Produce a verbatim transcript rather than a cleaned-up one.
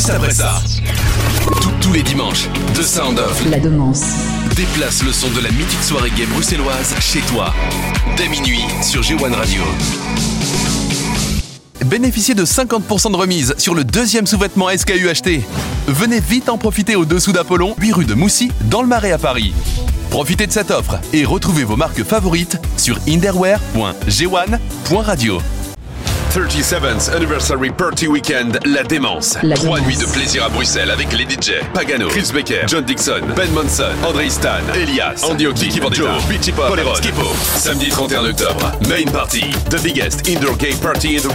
Après ça, Tout- tous les dimanches, The Sound of La Demance. déplace le son de la mythique soirée gay bruxelloise chez toi. Dès minuit sur G un Radio. Bénéficiez de cinquante pour cent de remise sur le deuxième sous-vêtement S K U acheté. Venez vite en profiter au dessous d'Apollon, huit rue de Moussy, dans le Marais à Paris. Profitez de cette offre et retrouvez vos marques favorites sur inderwear point g one point radio. trente-seventh Anniversary Party Weekend, La Démence. La Trois Démence. nuits de plaisir à Bruxelles avec les D J Pagano, Chris Becker, John Dixon, Ben Monson, André Stan, Elias, Andy Oki, Kiki Joe, Beachy Pop, Poleron, Skipo. Samedi trente et un octobre, Main Party, the biggest indoor gay party in the